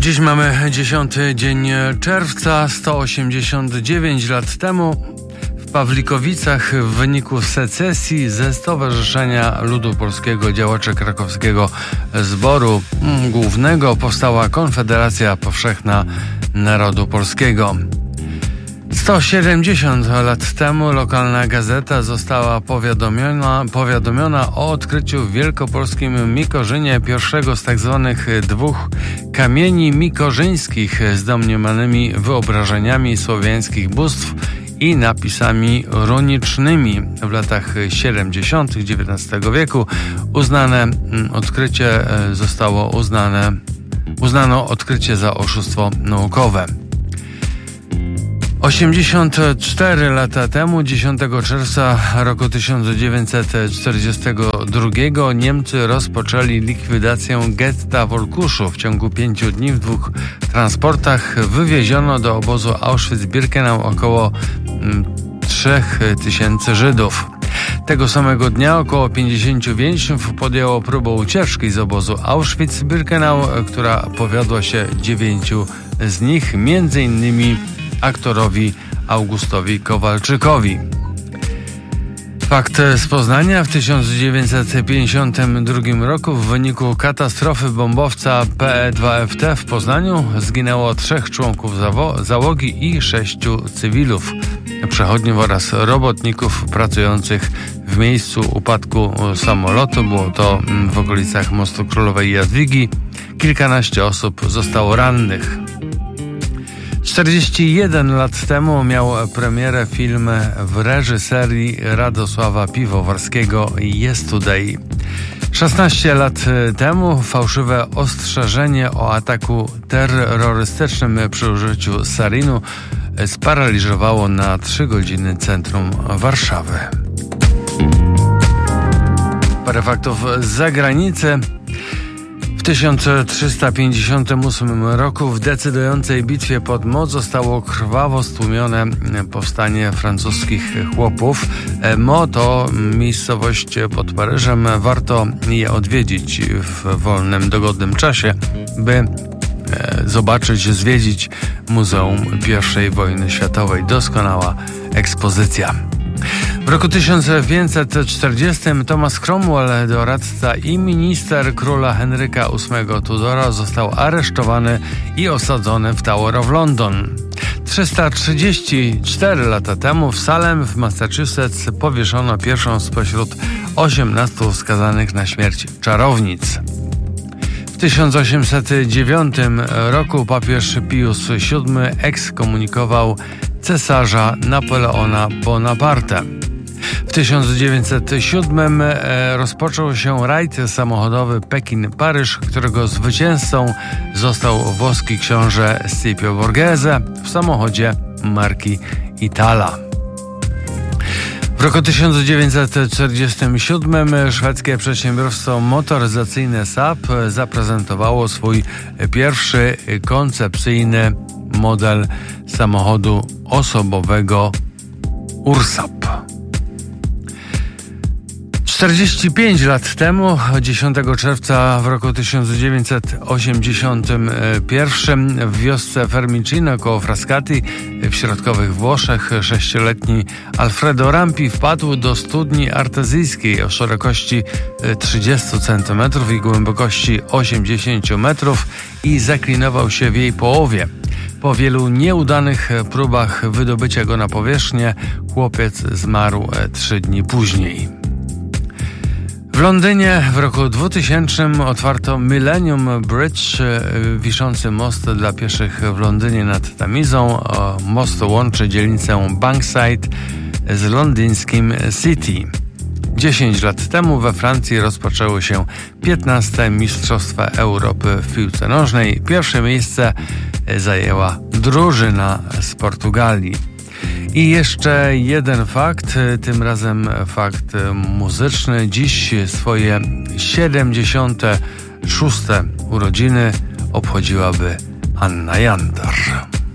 Dziś mamy 10 dzień czerwca. 189 lat temu w Pawlikowicach w wyniku secesji ze Stowarzyszenia Ludu Polskiego Działaczy Krakowskiego Zboru Głównego powstała Konfederacja Powszechna Narodu Polskiego. 170 lat temu lokalna gazeta została powiadomiona o odkryciu w wielkopolskim Mikorzynie pierwszego z tzw. dwóch kamieni mikorzyńskich z domniemanymi wyobrażeniami słowiańskich bóstw i napisami runicznymi. W latach 70. XIX wieku uznano odkrycie za oszustwo naukowe. 84 lata temu, 10 czerwca roku 1942, Niemcy rozpoczęli likwidację getta w Olkuszu. W ciągu 5 dni w 2 transportach wywieziono do obozu Auschwitz-Birkenau około 3000 Żydów. Tego samego dnia około 50 więźniów podjęło próbę ucieczki z obozu Auschwitz-Birkenau, która powiodła się 9 z nich, m.in. aktorowi Augustowi Kowalczykowi. Fakt z Poznania: w 1952 roku w wyniku katastrofy bombowca PE-2FT w Poznaniu zginęło 3 członków załogi i 6 cywilów, przechodniów oraz robotników pracujących w miejscu upadku samolotu. Było to w okolicach mostu Królowej Jadwigi. Kilkanaście osób zostało rannych. 41 lat temu miał premierę film w reżyserii Radosława Piwowarskiego Yesterday. 16 lat temu fałszywe ostrzeżenie o ataku terrorystycznym przy użyciu sarinu sparaliżowało na 3 godziny centrum Warszawy. Parę faktów z zagranicy. W 1358 roku w decydującej bitwie pod Meaux zostało krwawo stłumione powstanie francuskich chłopów. Meaux to miejscowość pod Paryżem. Warto je odwiedzić w wolnym, dogodnym czasie, by zwiedzić Muzeum I Wojny Światowej. Doskonała ekspozycja. W roku 1540 Thomas Cromwell, doradca i minister króla Henryka VIII Tudora, został aresztowany i osadzony w Tower of London. 334 lata temu w Salem w Massachusetts powieszono pierwszą spośród 18 skazanych na śmierć czarownic. W 1809 roku papież Pius VII ekskomunikował cesarza Napoleona Bonaparte. W 1907 rozpoczął się rajd samochodowy Pekin-Paryż, którego zwycięzcą został włoski książę Scipio Borghese w samochodzie marki Itala. W roku 1947 szwedzkie przedsiębiorstwo motoryzacyjne Saab zaprezentowało swój pierwszy koncepcyjny model samochodu osobowego Ursap. 45 lat temu, 10 czerwca w roku 1981 w wiosce Fermicino koło Frascati w środkowych Włoszech 6-letni Alfredo Rampi wpadł do studni artezyjskiej o szerokości 30 cm i głębokości 80 metrów i zaklinował się w jej połowie. Po wielu nieudanych próbach wydobycia go na powierzchnię chłopiec zmarł 3 dni później. W Londynie w roku 2000 otwarto Millennium Bridge, wiszący most dla pieszych w Londynie nad Tamizą. Most łączy dzielnicę Bankside z londyńskim City. 10 lat temu we Francji rozpoczęły się 15. Mistrzostwa Europy w piłce nożnej. Pierwsze miejsce zajęła drużyna z Portugalii. I jeszcze jeden fakt, tym razem fakt muzyczny. Dziś swoje 76. urodziny obchodziłaby Anna Jandar.